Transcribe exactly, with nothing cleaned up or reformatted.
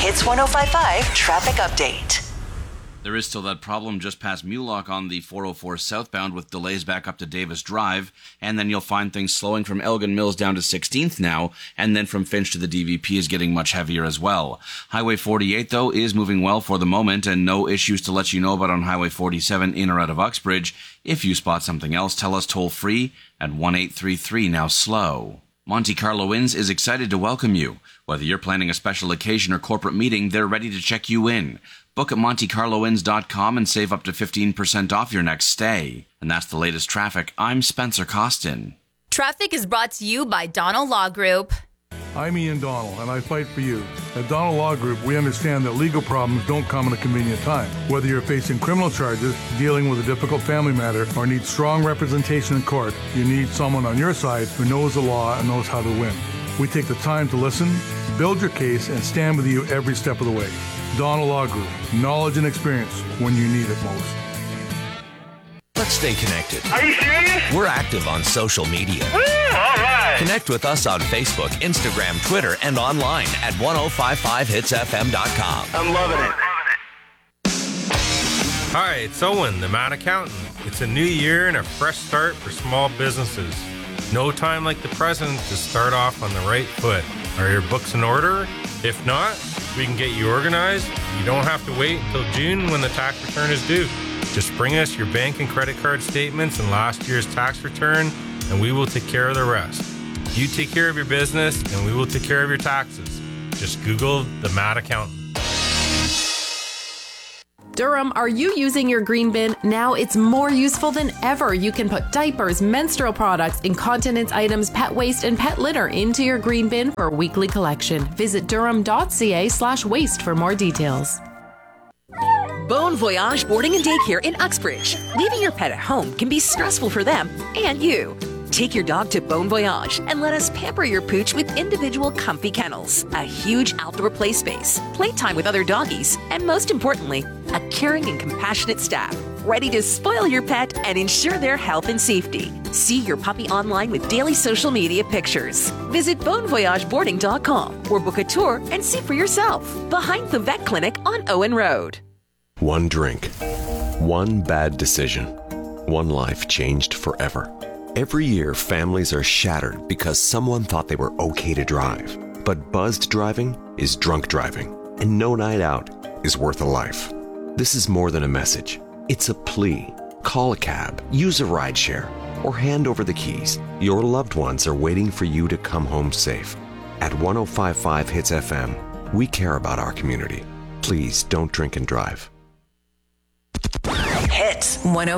Hits one oh five point five traffic update. There is still that problem just past Mulock on the four oh four southbound with delays back up to Davis Drive, and then you'll find things slowing from Elgin Mills down to sixteenth now, and then from Finch to the D V P is getting much heavier as well. Highway forty-eight, though, is moving well for the moment, and no issues to let you know about on Highway forty-seven in or out of Uxbridge. If you spot something else, tell us toll-free at one eight three three now slow. Monte Carlo Inns is excited to welcome you. Whether you're planning a special occasion or corporate meeting, they're ready to check you in. Book at monte carlo inns dot com and save up to fifteen percent off your next stay. And that's the latest traffic. I'm Spencer Costin. Traffic is brought to you by Donald Law Group. I'm Ian Donald, and I fight for you. At Donald Law Group, we understand that legal problems don't come at a convenient time. Whether you're facing criminal charges, dealing with a difficult family matter, or need strong representation in court, you need someone on your side who knows the law and knows how to win. We take the time to listen, build your case, and stand with you every step of the way. Donald Law Group, knowledge and experience when you need it most. Let's stay connected. Are you serious? We're active on social media. Woo, all right. Connect with us on Facebook, Instagram, Twitter, and online at ten fifty-five hits f m dot com. I'm loving it. Hi, it's Owen, the Mad Accountant. It's a new year and a fresh start for small businesses. No time like the present to start off on the right foot. Are your books in order? If not, we can get you organized. You don't have to wait until June when the tax return is due. Just bring us your bank and credit card statements and last year's tax return, and we will take care of the rest. You take care of your business, and we will take care of your taxes. Just Google the Mad Accountant. Durham, are you using your green bin? Now it's more useful than ever. You can put diapers, menstrual products, incontinence items, pet waste, and pet litter into your green bin for weekly collection. Visit durham.ca slash waste for more details. Bon Voyage Boarding and Daycare in Uxbridge. Leaving your pet at home can be stressful for them and you. Take your dog to Bon Voyage and let us pamper your pooch with individual comfy kennels, a huge outdoor play space, playtime with other doggies, and most importantly, a caring and compassionate staff ready to spoil your pet and ensure their health and safety. See your puppy online with daily social media pictures. Visit bon voyage boarding dot com or book a tour and see for yourself. Behind the vet clinic on Owen Road. One drink, one bad decision, one life changed forever. Every year, families are shattered because someone thought they were okay to drive. But buzzed driving is drunk driving, and no night out is worth a life. This is more than a message. It's a plea. Call a cab, use a rideshare, or hand over the keys. Your loved ones are waiting for you to come home safe. At ten fifty-five Hits F M, we care about our community. Please don't drink and drive. Hits one oh